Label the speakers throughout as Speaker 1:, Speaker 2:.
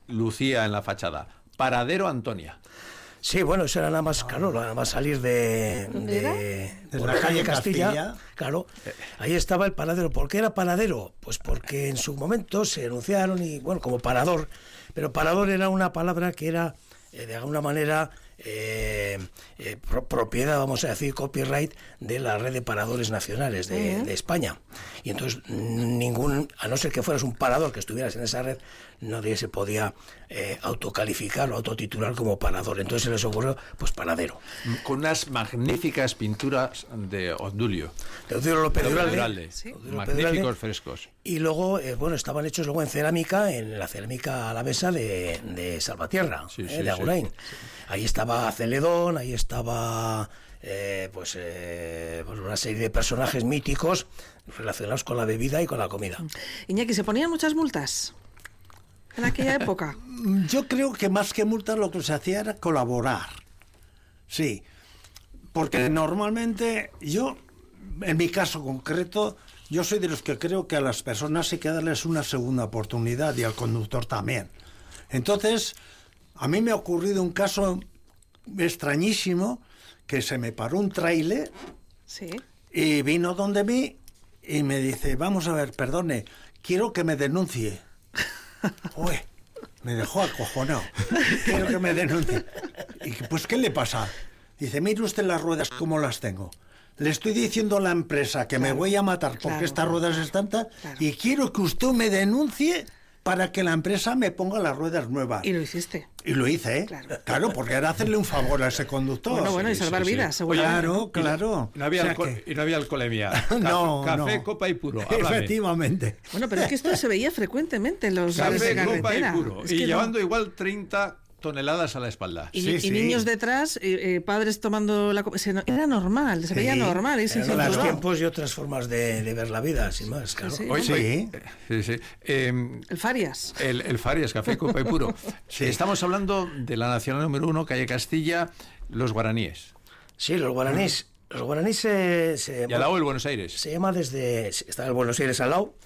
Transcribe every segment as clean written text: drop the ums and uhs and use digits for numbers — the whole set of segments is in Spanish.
Speaker 1: lucía en la fachada. Paradero Antonia.
Speaker 2: Sí, bueno, eso era nada más, claro, nada más salir de
Speaker 3: la calle Castilla.
Speaker 2: Claro, ahí estaba el paradero. ¿Por qué era paradero? Pues porque en su momento se anunciaron y, bueno, como parador, pero parador era una palabra que era, de alguna manera, propiedad, vamos a decir, copyright de la red de paradores nacionales de España. Y entonces a no ser que fueras un parador que estuvieras en esa red, nadie se podía autocalificar o autotitular como parador. Entonces se les ocurrió, pues, paradero.
Speaker 1: Con unas magníficas pinturas de Obdulio.
Speaker 2: De Obdulio López
Speaker 1: Duralde.
Speaker 2: Sí.
Speaker 1: Magníficos frescos.
Speaker 2: Y luego, bueno, estaban hechos luego en cerámica, en la cerámica alavesa de Salvatierra, de Agurain. Sí. Ahí estaba Celedón, ahí estaba pues una serie de personajes míticos relacionados con la bebida y con la comida.
Speaker 4: Iñaki, ¿se ponían muchas multas en aquella época?
Speaker 3: Yo creo que más que multas lo que se hacía era colaborar. Sí, porque normalmente yo, en mi caso concreto, yo soy de los que creo que a las personas hay que darles una segunda oportunidad y al conductor también. Entonces, a mí me ha ocurrido un caso extrañísimo, que se me paró un tráiler y vino donde mí y me dice, vamos a ver, perdone, quiero que me denuncie. Uy, me dejó acojonado. Quiero que me denuncie. Y pues, ¿qué le pasa? Dice, mire usted las ruedas cómo las tengo. Le estoy diciendo a la empresa que me voy a matar porque estas ruedas están tan... Y quiero que usted me denuncie para que la empresa me ponga las ruedas nuevas.
Speaker 4: Y lo hiciste.
Speaker 3: Y lo hice, ¿eh? Claro, porque era hacerle un favor a ese conductor.
Speaker 4: Bueno, y salvar vidas, seguramente.
Speaker 3: Claro.
Speaker 1: Y no había alcoholemia. Café, copa y puro.
Speaker 3: Háblame. Efectivamente.
Speaker 4: Bueno, pero es que esto se veía frecuentemente en los bares de carretera.
Speaker 1: Café, copa y puro.
Speaker 4: Es
Speaker 1: y
Speaker 4: que
Speaker 1: llevando igual 30 toneladas a la espalda.
Speaker 4: Y niños detrás, padres tomando la copa. Era normal, se veía normal.
Speaker 2: Los tiempos y otras formas de ver la vida, sin más, claro.
Speaker 4: El Farias.
Speaker 1: El Farias, café, copa y puro. Estamos hablando de la Nacional número 1, calle Castilla, los guaraníes.
Speaker 2: Sí, los guaraníes. Los guaraníes
Speaker 1: y al lado del Buenos Aires.
Speaker 2: Se llama está el Buenos Aires al lado.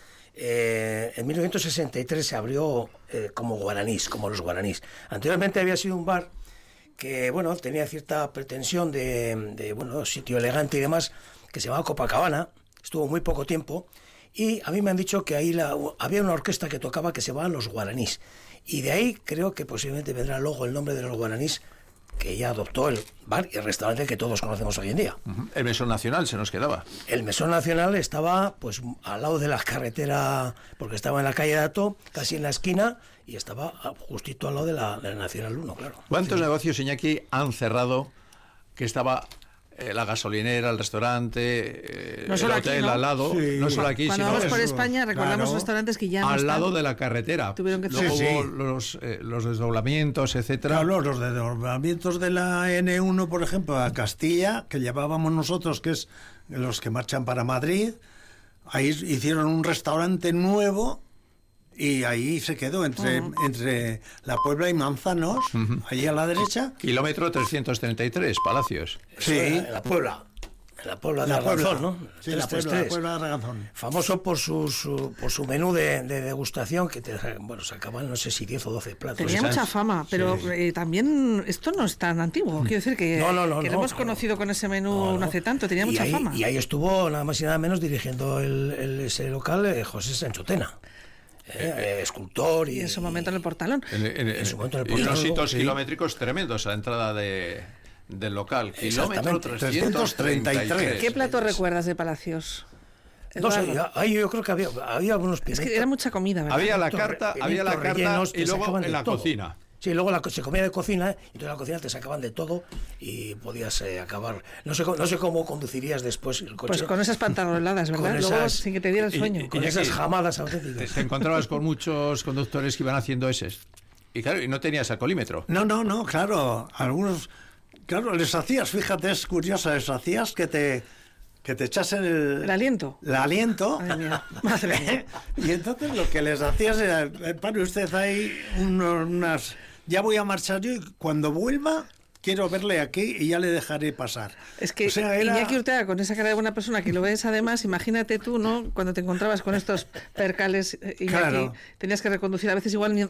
Speaker 2: En 1963 se abrió como los guaraníes. Anteriormente había sido un bar que, bueno, tenía cierta pretensión de sitio elegante y demás, que se llamaba Copacabana. Estuvo muy poco tiempo y a mí me han dicho que ahí había una orquesta que tocaba que se llamaba Los Guaraníes, y de ahí creo que posiblemente vendrá luego el nombre de Los Guaraníes, que ya adoptó el bar y el restaurante que todos conocemos hoy en día.
Speaker 1: El Mesón Nacional se nos quedaba.
Speaker 2: El Mesón Nacional estaba pues al lado de la carretera, porque estaba en la calle Dato, casi en la esquina, y estaba justito al lado de la Nacional 1, claro.
Speaker 1: ¿Cuántos negocios, Iñaki, han cerrado? Que estaba la gasolinera, el restaurante, el hotel
Speaker 4: aquí, ¿no?
Speaker 1: Al lado, no solo aquí,
Speaker 4: cuando
Speaker 1: sino
Speaker 4: vamos por España recordamos restaurantes que ya no
Speaker 1: al lado
Speaker 4: están.
Speaker 1: de la carretera.
Speaker 4: Tuvieron que
Speaker 1: luego hubo los desdoblamientos, etcétera.
Speaker 3: Claro, los desdoblamientos de la N1, por ejemplo, a Castilla, que llevábamos nosotros, que es los que marchan para Madrid. Ahí hicieron un restaurante nuevo y ahí se quedó entre La Puebla y Manzanos, allí a la derecha.
Speaker 1: Kilómetro 333, Palacios.
Speaker 2: Sí, en La Puebla. En la Puebla de Arganzón, ¿no?
Speaker 3: Sí, la Puebla de Arganzón.
Speaker 2: Famoso por su menú de degustación, que sacaban, no sé si 10 o 12 platos.
Speaker 4: Tenía mucha fama, pero también esto no es tan antiguo. Quiero decir que lo hemos conocido con ese menú no hace tanto, tenía mucha fama.
Speaker 2: Y ahí estuvo nada más y nada menos dirigiendo ese local José Sancho Tena. Escultor y
Speaker 4: en su momento en el Portalón.
Speaker 2: En su momento en el
Speaker 1: Portalón. Y unos hitos
Speaker 2: sí.
Speaker 1: kilométricos tremendos a la entrada del local. Kilómetro 333.
Speaker 4: ¿Qué plato recuerdas de Palacios?
Speaker 2: No sé, ahí yo creo que había algunos pimientos.
Speaker 4: Es que era mucha comida, ¿verdad?
Speaker 1: Había la carta rellenos, y luego en la cocina.
Speaker 2: Sí, luego se comía de cocina, y entonces en la cocina te sacaban de todo y podías acabar. No sé cómo conducirías después el coche.
Speaker 4: Pues con esas pantaloladas, ¿verdad? Luego sin que te diera el sueño.
Speaker 2: Con esas jamadas auténticas.
Speaker 1: Te encontrabas con muchos conductores que iban haciendo eses. Y claro, y no tenías alcoholímetro.
Speaker 3: No, claro. Algunos, claro, les hacías, fíjate, es curioso, les hacías que te echasen
Speaker 4: el aliento.
Speaker 3: El aliento.
Speaker 4: Madre mía, madre mía.
Speaker 3: Y entonces lo que les hacías era, pare usted ahí unas... Ya voy a marchar yo y cuando vuelva quiero verle aquí y ya le dejaré pasar.
Speaker 4: Es que Iñaki Urteaga, con esa cara de buena persona que lo ves, además, imagínate tú, ¿no? Cuando te encontrabas con estos percales, Iñaki, tenías que reconducir, a veces igual